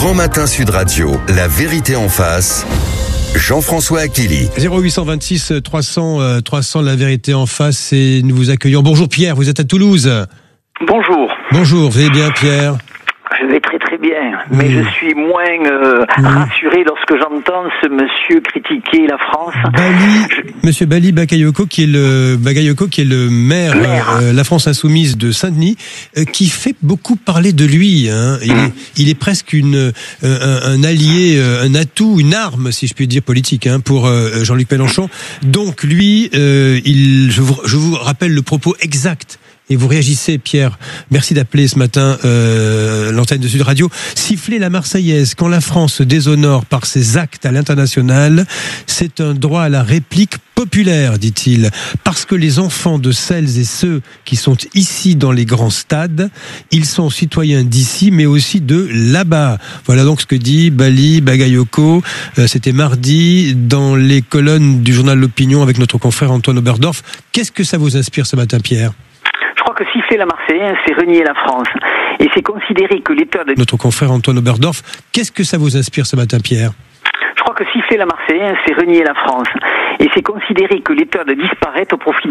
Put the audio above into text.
Grand Matin Sud Radio, la vérité en face. Jean-François Achilly. 0826 300 300, la vérité en face, et nous vous accueillons. Bonjour Pierre, vous êtes à Toulouse. Bonjour. Bonjour, vous allez bien Pierre? Je vais très très bien, mais je suis moins rassuré lorsque j'entends ce monsieur critiquer la France. Monsieur Bali Bakayoko, qui est le maire. La France Insoumise de Saint-Denis, qui fait beaucoup parler de lui. Hein. Il est presque un allié, un atout, une arme, si je puis dire, politique, hein, pour Jean-Luc Mélenchon. Donc lui, je vous rappelle le propos exact. Et vous réagissez, Pierre. Merci d'appeler ce matin l'antenne de Sud Radio. Siffler la Marseillaise quand la France se déshonore par ses actes à l'international, c'est un droit à la réplique populaire, dit-il. Parce que les enfants de celles et ceux qui sont ici dans les grands stades, ils sont citoyens d'ici, mais aussi de là-bas. Voilà donc ce que dit Bali Bagayoko. C'était mardi dans les colonnes du journal L'Opinion avec notre confrère Antoine Oberdorf. Qu'est-ce que ça vous inspire ce matin, Pierre ? Je crois que siffler la Marseillaise, c'est renier la France. Et c'est considérer que l'État de... Notre confrère Antoine Oberdorf, qu'est-ce que ça vous inspire ce matin, Pierre ? Je crois que siffler la Marseillaise, c'est renier la France. Et c'est considérer que l'État de disparaître au profit